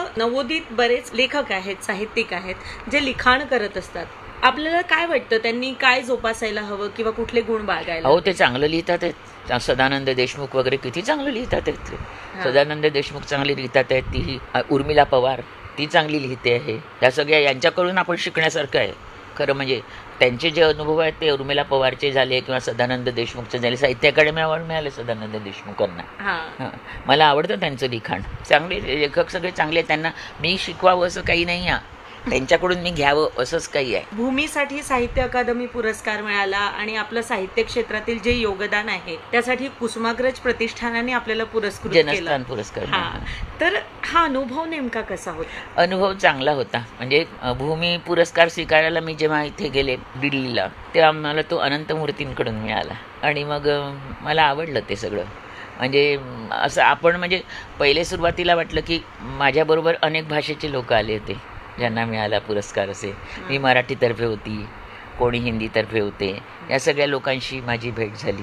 नवोदित बरेच लेखक आहेत, साहित्यिक आहेत जे लिखाण करत असतात. आपल्याला काय वाटतं त्यांनी काय जोपासायला हवं किंवा कुठले गुण बाळगायला? अहो, ते चांगलं लिहितात आहेत. सदानंद देशमुख वगैरे किती चांगलं लिहितात आहेत. सदानंद देशमुख चांगली लिहितात आहेत. ती उर्मिला पवार ती चांगली लिहिते आहे. या सगळ्या यांच्याकडून आपण शिकण्यासारखं आहे. खरं म्हणजे त्यांचे जे अनुभव आहेत ते उर्मिला पवारचे झाले किंवा सदानंद देशमुखचे झाले. साहित्य अकादमी अवॉर्ड मिळाले सदानंद देशमुखांना. मला आवडतं त्यांचं लिखाण. चांगले लेखक सगळे चांगले. त्यांना मी शिकवावं असं काही नाही आहे, त्यांच्याकडून मी घ्यावं असंच काही आहे. भूमीसाठी साहित्य अकादमी पुरस्कार मिळाला आणि आपलं साहित्य क्षेत्रातील जे योगदान आहे त्यासाठी कुसुमाग्रज प्रतिष्ठानाने आपल्याला पुरस्कृत केलं, जनस्थान पुरस्कार. तर हा अनुभव नेमका कसा होता? अनुभव चांगला होता. म्हणजे भूमी पुरस्कार स्वीकारायला मी जेव्हा इथे गेले दिल्लीला, तेव्हा मला तो अनंत मूर्तींकडून मिळाला आणि मग मला आवडलं ते सगळं. म्हणजे असं आपण म्हणजे पहिले सुरुवातीला वाटलं की माझ्याबरोबर अनेक भाषेचे लोक आले होते ज्यांना मिळाला पुरस्कार. असे मी मराठीतर्फे होती, कोणी हिंदीतर्फे होते. या सगळ्या लोकांशी माझी भेट झाली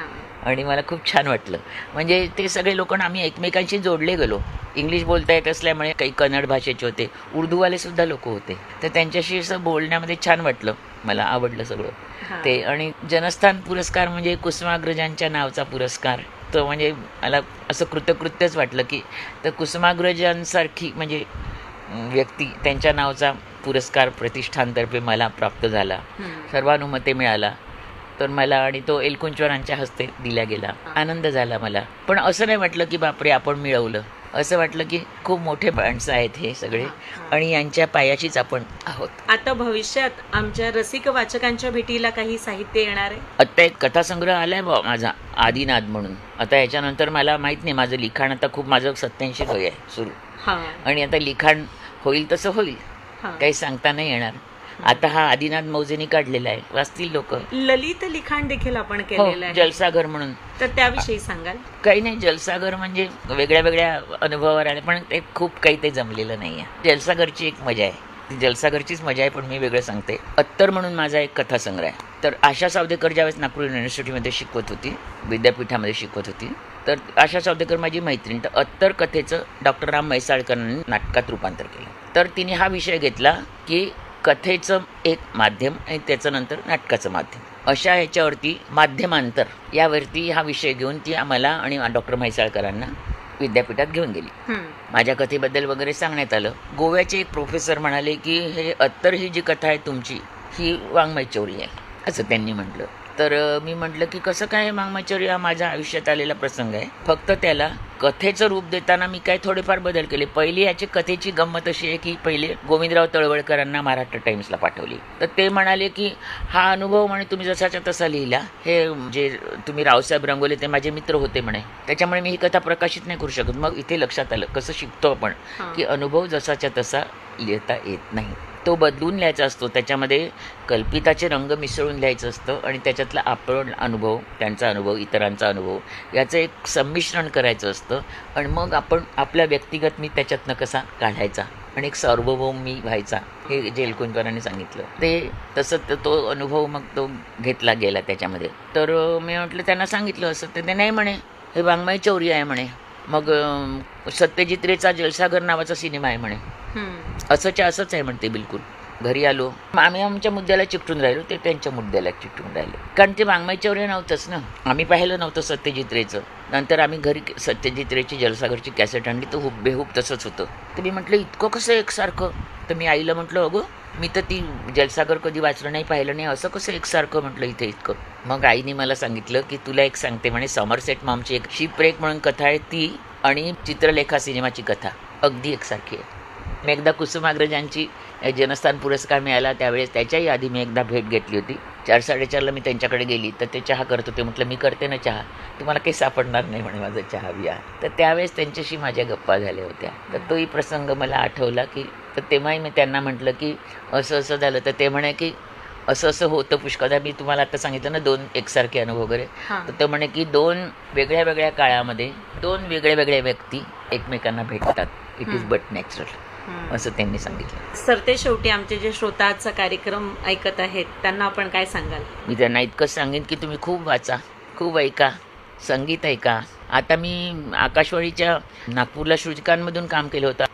आणि मला खूप छान वाटलं. म्हणजे ते सगळे लोक आम्ही एकमेकांशी जोडले गेलो. इंग्लिश बोलता येत असल्यामुळे काही कन्नड भाषेचे होते, उर्दूवाले सुद्धा लोक होते. तर त्यांच्याशी असं बोलण्यामध्ये छान वाटलं, मला आवडलं सगळं ते. आणि जनस्थान पुरस्कार म्हणजे कुसुमाग्रजांच्या नावचा पुरस्कार. तर म्हणजे मला असं कृतकृत्यच वाटलं की तर कुसुमाग्रजांसारखी म्हणजे व्यक्ती त्यांच्या नावचा पुरस्कार प्रतिष्ठानतर्फे मला प्राप्त झाला, सर्वानुमते मिळाला. तर मला आणि तो एलकुंचवारांच्या हस्ते दिला गेला. आनंद झाला मला. पण असं नाही वाटलं की बापरे आपण मिळवलं. असं वाटलं की खूप मोठे माणसं आहेत हे सगळे आणि यांच्या पायाशीच आपण आहोत. आता भविष्यात आमच्या रसिक वाचकांच्या भेटीला काही साहित्य येणार आहे? आता एक कथासंग्रह आलाय माझा आदिनाद म्हणून. आता याच्यानंतर मला माहित नाही, माझं लिखाण आता खूप माझं 87 वय आहे सुरू. आणि आता लिखाण होईल तसं होईल, काही सांगता नाही येणार. आता हा आदिनाथ मौजेनी काढलेला आहे, वाचतील लोक. ललित लिखाण देखील आपण केलेलं आहे, जलसागर म्हणून. तर त्याविषयी सांगाल? काही नाही, जलसागर म्हणजे वेगळ्या वेगळ्या अनुभवावर आले, पण ते खूप काही ते जमलेलं नाही आहे. जलसागरची एक मजा आहे, ती जलसागरचीच मजा आहे, पण मी वेगळं सांगते. अत्तर म्हणून माझा एक कथासंग्रह आहे. तर आशा सावदेकर ज्यावेळेस नागपूर युनिव्हर्सिटीमध्ये शिकवत होती, विद्यापीठामध्ये शिकवत होती, तर आशा सावदेकर माझी मैत्रीण. तर अत्तर कथेचं डॉक्टर राम म्हैसाळकरांनी नाटकात रूपांतर केलं. तर तिने हा विषय घेतला की कथेचं एक माध्यम आणि त्याचं नंतर नाटकाचं माध्यम, अशा ह्याच्यावरती माध्यमांतर यावरती हा विषय घेऊन ती आम्हाला आणि डॉक्टर म्हैसाळकरांना विद्यापीठात घेऊन गेली. माझ्या कथेबद्दल वगैरे सांगण्यात आलं. गोव्याचे एक प्रोफेसर म्हणाले की हे अत्तर ही जी कथा आहे तुमची ही वाङ्मयचौर्य आहे, असं त्यांनी म्हटलं. तर मी म्हटलं की कसं काय, वाङ्मयचौर्य हा माझ्या आयुष्यात आलेला प्रसंग आहे, फक्त त्याला कथेचं रूप देताना मी काय थोडेफार बदल केले. पहिली याची कथेची गंमत अशी आहे की पहिले गोविंदराव तळवळकरांना महाराष्ट्र टाइम्सला पाठवली. तर ते म्हणाले की हा अनुभव म्हणे तुम्ही जसाच्या तसा लिहिला, हे जे तुम्ही रावसाहेब रंगोले ते माझे मित्र होते म्हणे, त्याच्यामुळे मी ही कथा प्रकाशित नाही करू शकत. मग इथे लक्षात आलं कसं शिकतो आपण की अनुभव जसाच्या तसा लिहिता येत नाही, तो बदलून लिहायचा असतो. त्याच्यामध्ये कल्पिताचे रंग मिसळून लिहायचं असतं आणि त्याच्यातला आपण अनुभव, त्यांचा अनुभव, इतरांचा अनुभव याचं एक संमिश्रण करायचं असतं आणि मग आपण आपल्या व्यक्तिगत मी त्याच्यातनं कसा काढायचा आणि एक सार्वभौम मी व्हायचा, हे जे एलकुंचवारांनी सांगितलं ते तसं तो अनुभव मग तो घेतला गेला त्याच्यामध्ये. तर मी म्हटलं त्यांना सांगितलं असं, तर ते नाही म्हणे हे वाङ्मयचौर्य आहे म्हणे. मग सत्यजित रेचा जलसागर नावाचा सिनेमा आहे म्हणे, असंच्या असंच आहे म्हणते. बिलकुल घरी आलो, आम्ही आमच्या मुद्द्याला चिकटून राहिलो, ते त्यांच्या मुद्द्याला चिकटून राहिले, कारण ते वाङ्मयचौर्य नव्हतंच ना. आम्ही पाहिलं नव्हतं सत्यजित रेचं. नंतर आम्ही घरी सत्यजित रेची जलसागरची कॅसेट आणली, तर हुबेहूब तसंच होतं. तर मी म्हटलं इतकं कसं एकसारखं. तर मी आईला म्हटलं अगं मी तर ती जलसागर कधी वाचलं नाही, पाहिलं नाही, असं कसं एकसारखं म्हटलं इथे इतकं. मग आईने मला सांगितलं की तुला एक सांगते म्हणे, समरसेट मॉमची एक शिपरेक म्हणून कथा आहे ती आणि चित्रलेखा सिनेमाची कथा अगदी एकसारखी आहे. मी एकदा कुसुमाग्रजांची जनस्थान पुरस्कार मिळाला त्यावेळेस त्याच्याही आधी मी एकदा भेट घेतली होती. 4:30ला मी त्यांच्याकडे गेली तर ते चहा करत होते. म्हटलं मी करते ना चहा, तुम्हाला काही सापडणार नाही म्हणे माझा चहा बिया. तर त्यावेळेस त्यांच्याशी माझ्या गप्पा झाल्या होत्या. तर तोही प्रसंग मला आठवला की तर तेव्हाही मी त्यांना म्हटलं की असं असं झालं. तर ते म्हणे की असं असं होतं पुष्कळदा. मी तुम्हाला आता सांगितलं ना 2 एकसारखे अनुभव वगैरे. तर ते म्हणे की 2 वेगळ्या वेगळ्या काळामध्ये 2 वेगळ्या वेगळ्या व्यक्ती एकमेकांना भेटतात. इट इज बट नॅचरल, असं त्यांनी सांगितलं. सरते शेवटी आमचे जे श्रोता आजचा कार्यक्रम ऐकत आहेत त्यांना आपण काय सांगाल? मी त्यांना इतकंच सांगेन की तुम्ही खूप वाचा, खूप ऐका, संगीत ऐका. आता मी आकाशवाणीच्या नागपूरला श्रुतिकांमधून काम केलं होतं.